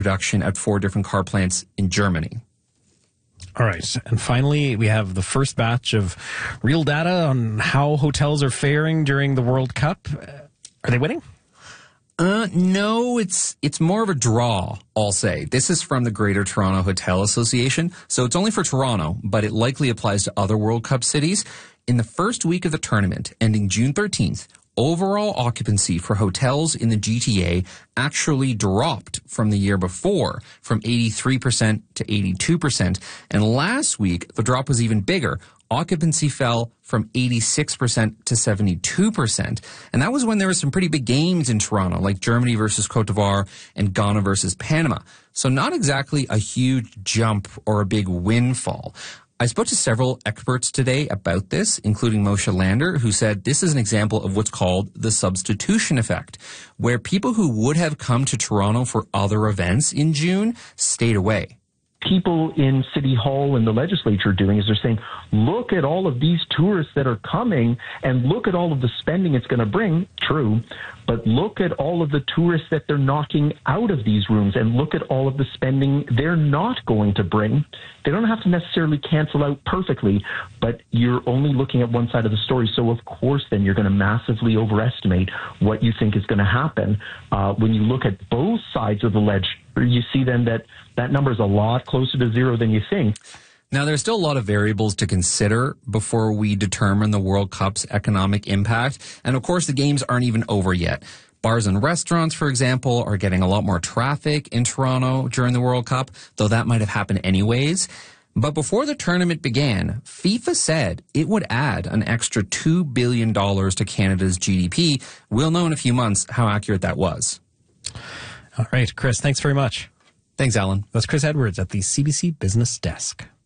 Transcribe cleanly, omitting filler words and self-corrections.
production at 4 different car plants in Germany. All right. And finally, we have the first batch of real data on how hotels are faring during the World Cup. Are they winning? No, it's more of a draw, I'll say. This is from the Greater Toronto Hotel Association, so it's only for Toronto, but it likely applies to other World Cup cities. In the first week of the tournament, ending June 13th, overall occupancy for hotels in the GTA actually dropped from the year before, from 83% to 82%. And last week, the drop was even bigger. Occupancy fell from 86% to 72%. And that was when there were some pretty big games in Toronto, like Germany versus Cote d'Ivoire and Ghana versus Panama. So not exactly a huge jump or a big windfall. I spoke to several experts today about this, including Moshe Lander, who said this is an example of what's called the substitution effect, where people who would have come to Toronto for other events in June stayed away. People in City Hall and the legislature are doing is they're saying, look at all of these tourists that are coming and look at all of the spending it's going to bring. True. But look at all of the tourists that they're knocking out of these rooms and look at all of the spending they're not going to bring. They don't have to necessarily cancel out perfectly, but you're only looking at one side of the story. So, of course, then you're going to massively overestimate what you think is going to happen. When you look at both sides of the ledger, you see then that that number is a lot closer to zero than you think. Now, there's still a lot of variables to consider before we determine the World Cup's economic impact. And of course, the games aren't even over yet. Bars and restaurants, for example, are getting a lot more traffic in Toronto during the World Cup, though that might have happened anyways. But before the tournament began, FIFA said it would add an extra $2 billion to Canada's GDP. We'll know in a few months how accurate that was. All right, Chris, thanks very much. Thanks, Alan. That's Chris Edwards at the CBC Business Desk.